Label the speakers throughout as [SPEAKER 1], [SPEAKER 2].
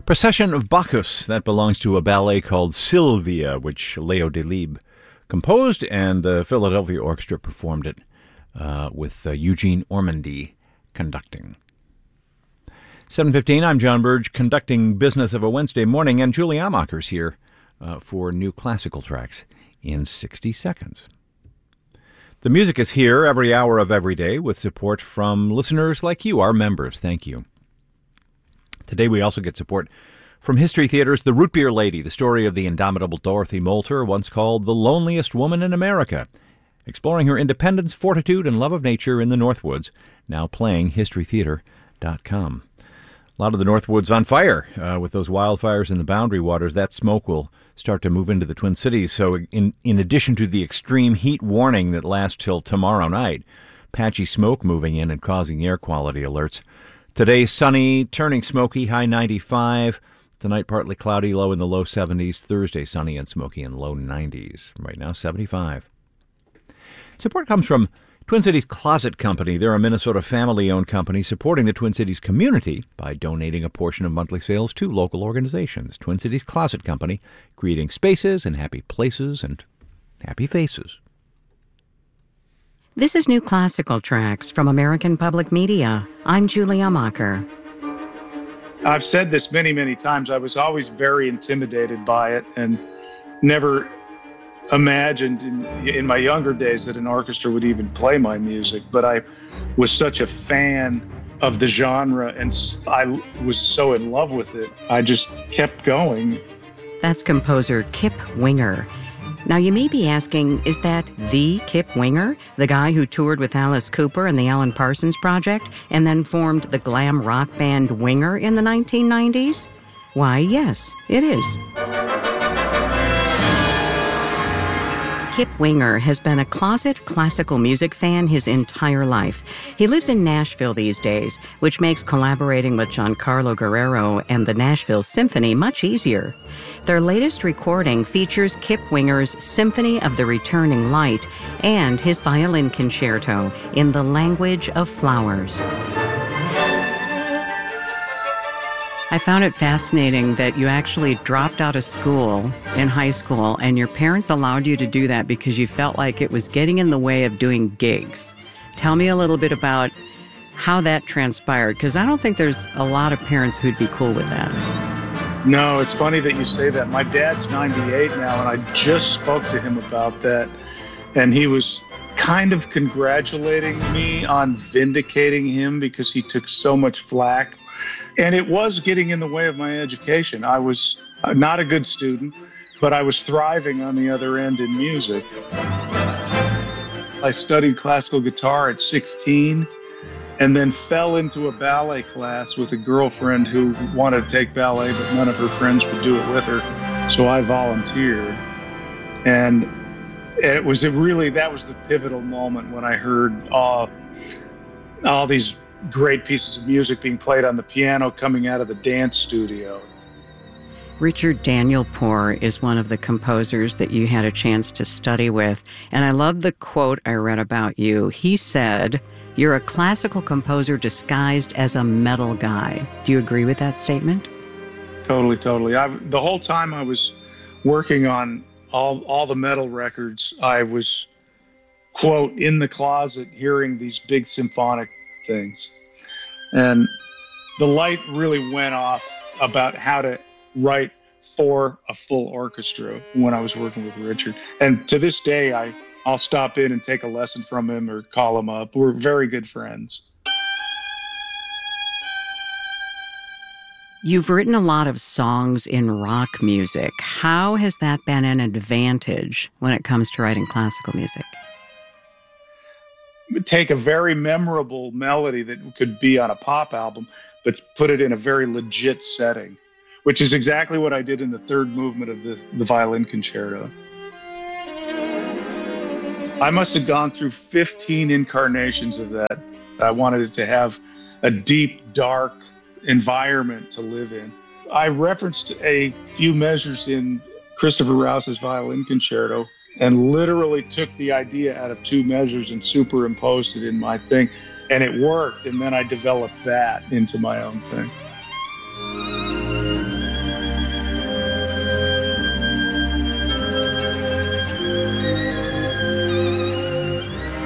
[SPEAKER 1] Procession of Bacchus, that belongs to a ballet called Sylvia, which Leo Delibes composed, and the Philadelphia Orchestra performed it with Eugene Ormandy conducting. 7:15, I'm John Burge, conducting business of a Wednesday morning, and Julie Amacher's here for new classical tracks in 60 seconds. The music is here every hour of every day with support from listeners like you, our members. Thank you. Today we also get support from History Theater's The Root Beer Lady, the story of the indomitable Dorothy Moulter, once called the loneliest woman in America, exploring her independence, fortitude, and love of nature in the Northwoods, now playing historytheater.com. A lot of the Northwoods on fire with those wildfires in the Boundary Waters. That smoke will start to move into the Twin Cities. So in addition to the extreme heat warning that lasts till tomorrow night, patchy smoke moving in and causing air quality alerts. Today, sunny, turning smoky, high 95. Tonight, partly cloudy, low in the low 70s. Thursday, sunny and smoky in low 90s. Right now, 75. Support comes from Twin Cities Closet Company. They're a Minnesota family-owned company supporting the Twin Cities community by donating a portion of monthly sales to local organizations. Twin Cities Closet Company, creating spaces and happy places and happy faces.
[SPEAKER 2] This is New Classical Tracks from American Public Media. I'm Julie Amacher.
[SPEAKER 3] I've said this many, many times. I was always very intimidated by it and never imagined in my younger days that an orchestra would even play my music. But I was such a fan of the genre and I was so in love with it. I just kept going.
[SPEAKER 2] That's composer Kip Winger. Now, you may be asking, is that the Kip Winger, the guy who toured with Alice Cooper and the Alan Parsons Project and then formed the glam rock band Winger in the 1990s? Why, yes, it is. Kip Winger has been a closet classical music fan his entire life. He lives in Nashville these days, which makes collaborating with Giancarlo Guerrero and the Nashville Symphony much easier. Their latest recording features Kip Winger's Symphony of the Returning Light and his violin concerto in the language of flowers. I found it fascinating that you actually dropped out of school in high school and your parents allowed you to do that because you felt like it was getting in the way of doing gigs. Tell me a little bit about how that transpired, because I don't think there's a lot of parents who'd be cool with that.
[SPEAKER 3] No, it's funny that you say that. My dad's 98 now, and I just spoke to him about that, and he was kind of congratulating me on vindicating him because he took so much flack. And it was getting in the way of my education. I was not a good student, but I was thriving on the other end in music. I studied classical guitar at 16 and then fell into a ballet class with a girlfriend who wanted to take ballet, but none of her friends would do it with her. So I volunteered. And it was that was the pivotal moment when I heard all these great pieces of music being played on the piano coming out of the dance studio.
[SPEAKER 2] Richard Daniel Poor is one of the composers that you had a chance to study with. And I love the quote I read about you. He said, "You're a classical composer disguised as a metal guy." Do you agree with that statement?
[SPEAKER 3] Totally. The whole time I was working on all the metal records, I was, quote, in the closet hearing these big symphonic things. And the light really went off about how to write for a full orchestra when I was working with Richard. And to this day, I'll stop in and take a lesson from him or call him up. We're very good friends.
[SPEAKER 2] You've written a lot of songs in rock music. How has that been an advantage when it comes to writing classical music?
[SPEAKER 3] Take a very memorable melody that could be on a pop album, but put it in a very legit setting, which is exactly what I did in the third movement of the violin concerto. I must have gone through 15 incarnations of that. I wanted it to have a deep, dark environment to live in. I referenced a few measures in Christopher Rouse's violin concerto and literally took the idea out of two measures and superimposed it in my thing. And it worked. And then I developed that into my own thing.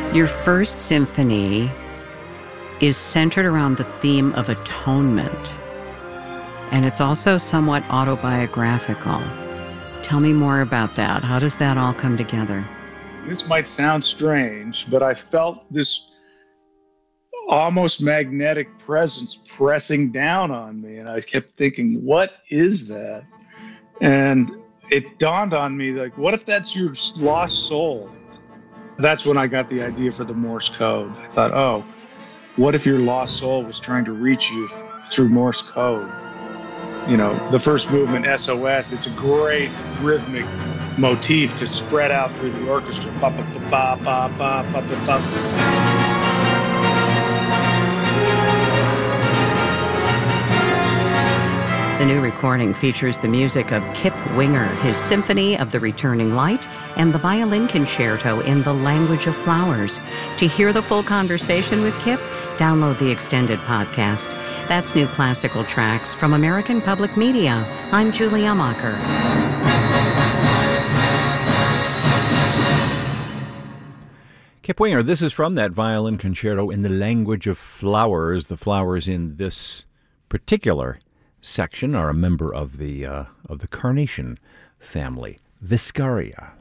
[SPEAKER 2] Your first symphony is centered around the theme of atonement, and it's also somewhat autobiographical. Tell me more about that. How does that all come together?
[SPEAKER 3] This might sound strange, but I felt this almost magnetic presence pressing down on me, and I kept thinking, what is that? And it dawned on me, like, what if that's your lost soul? That's when I got the idea for the Morse code. I thought, oh, what if your lost soul was trying to reach you through Morse code? You know, the first movement, SOS, it's a great rhythmic motif to spread out through the orchestra. Ba, ba, ba, ba, ba, ba, ba, ba, ba.
[SPEAKER 2] The new recording features the music of Kip Winger, his Symphony of the Returning Light, and the violin concerto in The Language of Flowers. To hear the full conversation with Kip, download the extended podcast. That's New Classical Tracks from American Public Media. I'm Julie Amacher.
[SPEAKER 1] Kip Winger, this is from that violin concerto in The Language of Flowers. The flowers in this particular section are a member of the carnation family, Viscaria.